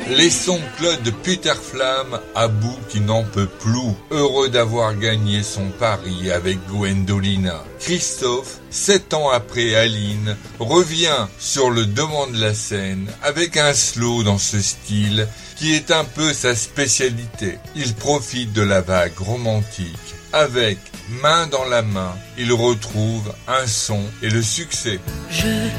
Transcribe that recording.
Laissons Claude Puterflamme à bout qui n'en peut plus, heureux d'avoir gagné son pari avec Gwendolina. Christophe, 7 ans après Aline, revient sur le devant de la scène avec un slow dans ce style qui est un peu sa spécialité. Il profite de la vague romantique. Avec Main dans la main, il retrouve un son et le succès. Je